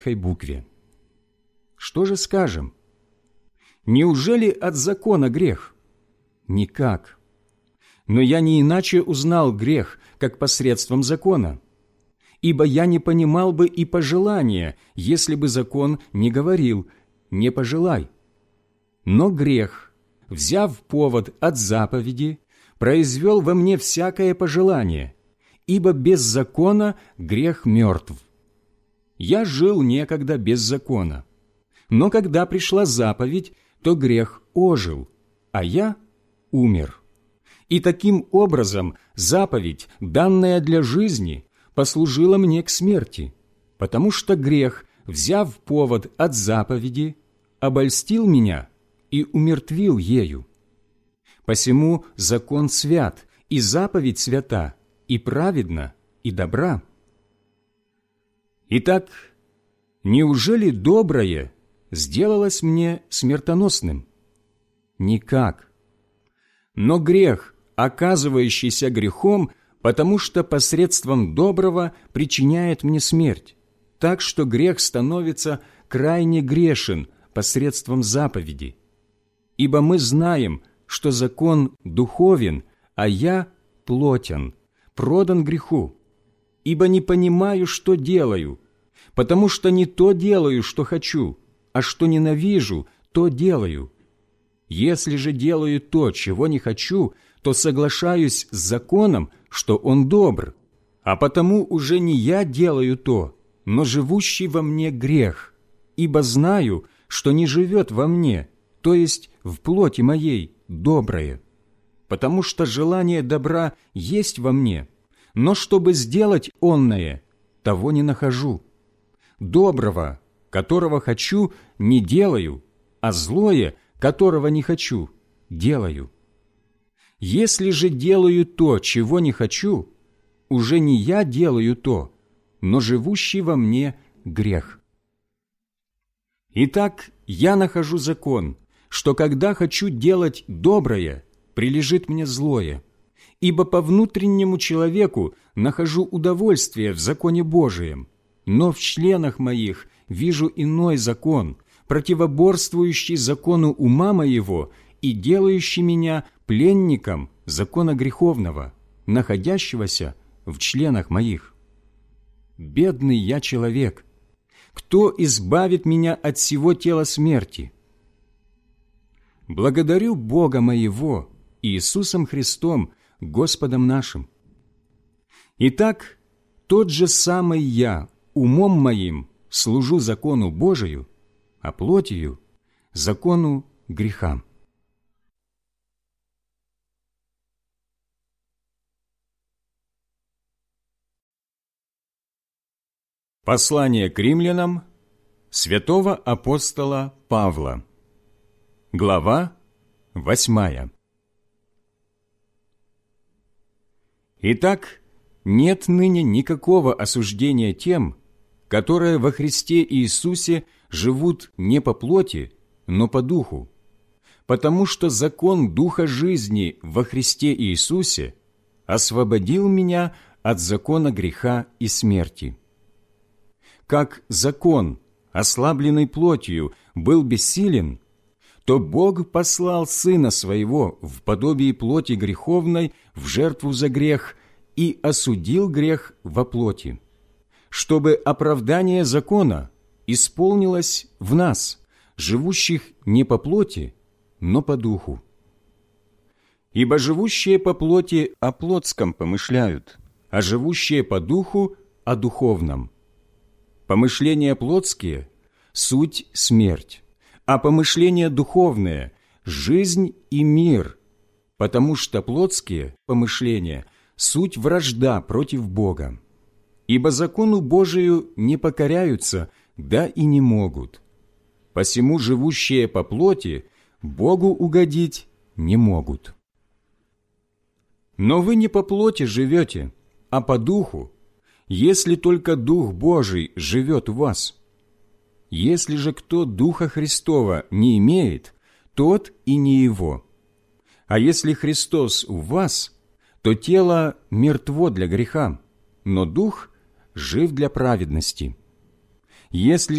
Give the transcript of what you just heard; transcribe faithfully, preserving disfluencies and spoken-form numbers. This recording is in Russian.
букве. Что же скажем? Неужели от закона грех? Никак. Но я не иначе узнал грех, как посредством закона. Ибо я не понимал бы и пожелания, если бы закон не говорил «не пожелай». Но грех, взяв повод от заповеди, произвел во мне всякое пожелание, ибо без закона грех мертв. Я жил некогда без закона, но когда пришла заповедь, то грех ожил, а я умер. И таким образом заповедь, данная для жизни, послужила мне к смерти, потому что грех, взяв повод от заповеди, обольстил меня и умертвил ею. Посему закон свят, и заповедь свята, и праведна, и добра. Итак, неужели доброе сделалось мне смертоносным? Никак. Но грех, оказывающийся грехом, потому что посредством доброго причиняет мне смерть, так что грех становится крайне грешен посредством заповеди. Ибо мы знаем, что закон духовен, а я плотен, продан греху. Ибо не понимаю, что делаю, потому что не то делаю, что хочу, а что ненавижу, то делаю. Если же делаю то, чего не хочу, то соглашаюсь с законом, что он добр, а потому уже не я делаю то, но живущий во мне грех, ибо знаю, что не живет во мне, то есть в плоти моей, доброе. Потому что желание добра есть во мне, но чтобы сделать онное, того не нахожу. Доброго, которого хочу, не делаю, а злое, которого не хочу, делаю. Если же делаю то, чего не хочу, уже не я делаю то, но живущий во мне грех. Итак, я нахожу закон, что когда хочу делать доброе, прилежит мне злое, ибо по внутреннему человеку нахожу удовольствие в законе Божием, но в членах моих вижу иной закон, противоборствующий закону ума моего и делающий меня пленником закона греховного, находящегося в членах моих. Бедный я человек! Кто избавит меня от сего тела смерти? Благодарю Бога моего, Иисусом Христом, Господом нашим. Итак, тот же самый я, умом моим, служу закону Божию, а плотью – закону греха. Послание к римлянам святого апостола Павла. Глава восьмая. Итак, нет ныне никакого осуждения тем, которые во Христе Иисусе живут не по плоти, но по духу, потому что закон Духа жизни во Христе Иисусе освободил меня от закона греха и смерти. Как закон, ослабленный плотью, был бессилен, то Бог послал Сына Своего в подобии плоти греховной в жертву за грех и осудил грех во плоти, чтобы оправдание закона исполнилось в нас, живущих не по плоти, но по духу. Ибо живущие по плоти о плотском помышляют, а живущие по духу о духовном. Помышления плотские – суть смерть, а помышления духовные – жизнь и мир, потому что плотские помышления – суть вражда против Бога. Ибо закону Божию не покоряются, да и не могут. Посему живущие по плоти Богу угодить не могут. Но вы не по плоти живете, а по духу, если только Дух Божий живет в вас. Если же кто Духа Христова не имеет, тот и не его. А если Христос в вас, то тело мертво для греха, но Дух жив для праведности. Если